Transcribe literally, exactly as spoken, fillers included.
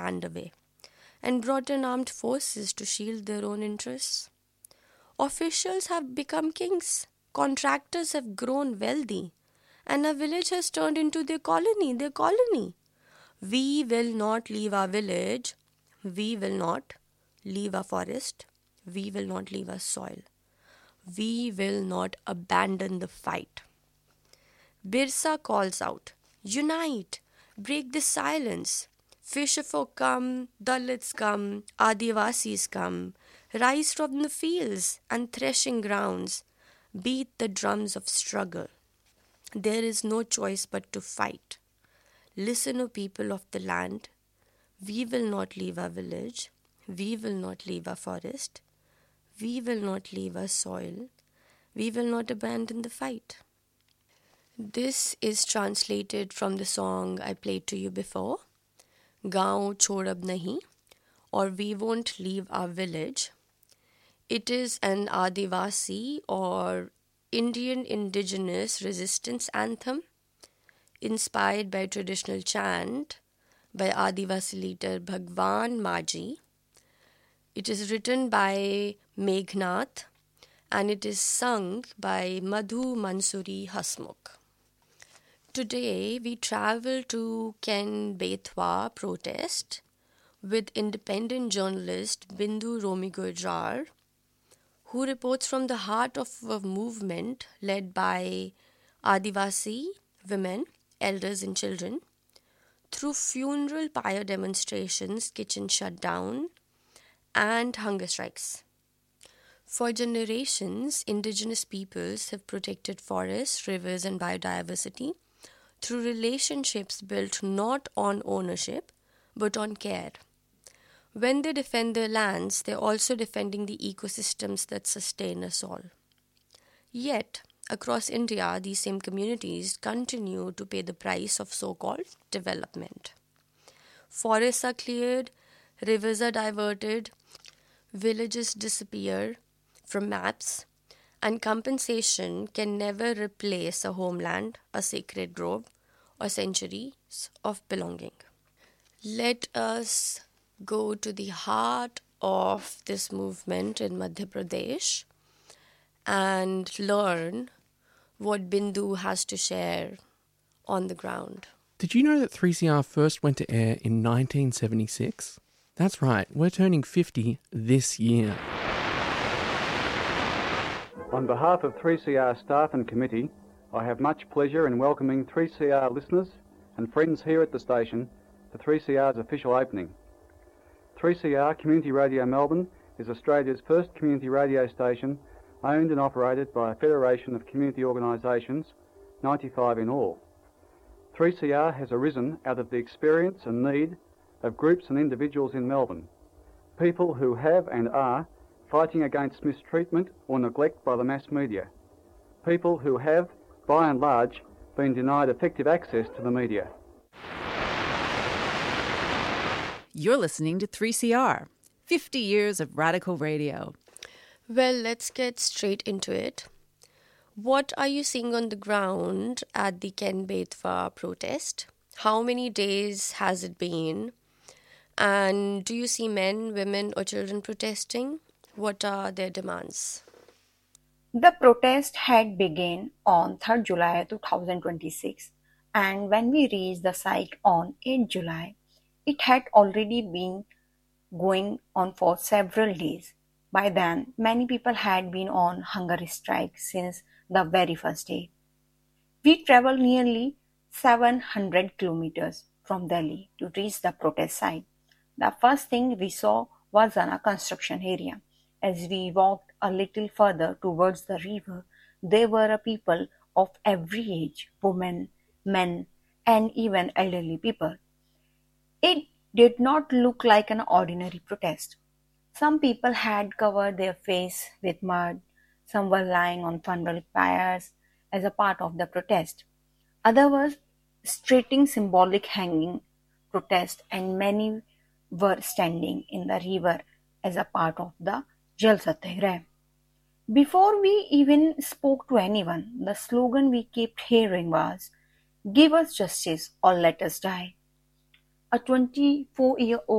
land away and brought in armed forces to shield their own interests. Officials have become kings, contractors have grown wealthy, and a village has turned into their colony, their colony. We will not leave our village, we will not leave our forest, we will not leave our soil. We will not abandon the fight. Birsa calls out, unite, break the silence. Fisherfolk come, Dalits come, Adivasis come, rise from the fields and threshing grounds, beat the drums of struggle. There is no choice but to fight. Listen, O people of the land, we will not leave our village, we will not leave our forest, we will not leave our soil, we will not abandon the fight. This is translated from the song I played to you before, Gaon Chhod Ab Nahi, or We Won't Leave Our Village. It is an Adivasi or Indian indigenous resistance anthem inspired by traditional chant by Adivasi leader Bhagwan Maji. It is written by Meghnath and it is sung by Madhu Mansuri Hasmukh. Today we travel to Ken Betwa protest with independent journalist Bindu Romi Gujrar, who reports from the heart of a movement led by Adivasi women, elders and children, through funeral pyre demonstrations, kitchen shutdown, and hunger strikes. For generations, indigenous peoples have protected forests, rivers, and biodiversity through relationships built not on ownership, but on care. When they defend their lands, they're also defending the ecosystems that sustain us all. Yet, across India, these same communities continue to pay the price of so-called development. Forests are cleared, rivers are diverted, villages disappear from maps, and compensation can never replace a homeland, a sacred grove, or centuries of belonging. Let us go to the heart of this movement in Madhya Pradesh and learn what Bindu has to share on the ground. Did you know that three C R first went to air in nineteen seventy-six? That's right, we're turning fifty this year. On behalf of three C R staff and committee, I have much pleasure in welcoming three C R listeners and friends here at the station to three C R's official opening. three C R Community Radio Melbourne is Australia's first community radio station owned and operated by a federation of community organisations, ninety-five in all. three C R has arisen out of the experience and need of groups and individuals in Melbourne, people who have and are fighting against mistreatment or neglect by the mass media, people who have, by and large, been denied effective access to the media. You're listening to three C R, fifty years of radical radio. Well, let's get straight into it. What are you seeing on the ground at the Ken Betwa protest? How many days has it been? And do you see men, women or children protesting? What are their demands? The protest had begun on third July twenty twenty-six, and when we reached the site on eighth July, it had already been going on for several days. By then, many people had been on hunger strike since the very first day. We traveled nearly seven hundred kilometers from Delhi to reach the protest site. The first thing we saw was a construction area. As we walked a little further towards the river, there were people of every age, women, men, and even elderly people. It did not look like an ordinary protest. Some people had covered their face with mud, some were lying on funeral pyres as a part of the protest. Others were straighting symbolic hanging protest, and many were standing in the river as a part of the Jal Satyagrah. Before we even spoke to anyone, the slogan we kept hearing was, "Give us justice or let us die." A twenty-four-year-old